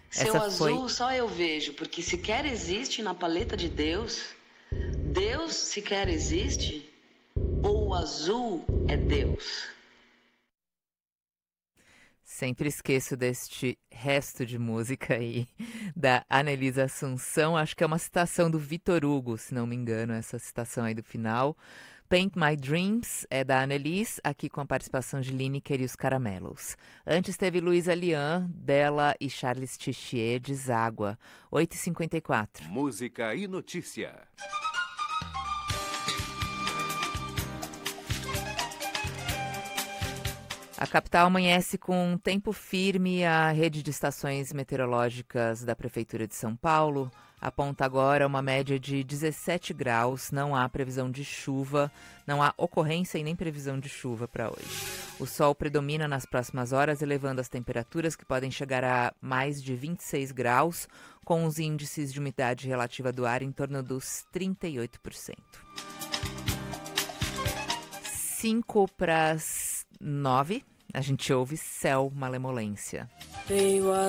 Seu Essa foi... azul só eu vejo, porque sequer existe na paleta de Deus. Deus sequer existe? Ou o azul é Deus? Sempre esqueço deste resto de música aí, da Anelisa Assunção. Acho que é uma citação do Vitor Hugo, se não me engano, essa citação aí do final. Paint My Dreams é da Annelise, aqui com a participação de Lineker e os Caramelos. Antes teve Luísa Lian, dela e Charles Tichier, Deságua, 8h54. Música e notícia. A capital amanhece com tempo firme. A rede de estações meteorológicas da Prefeitura de São Paulo aponta agora uma média de 17 graus. Não há previsão de chuva, não há ocorrência e nem previsão de chuva para hoje. O sol predomina nas próximas horas, elevando as temperaturas que podem chegar a mais de 26 graus, com os índices de umidade relativa do ar em torno dos 38%. 5 para as 9, a gente ouve Céu Malemolência.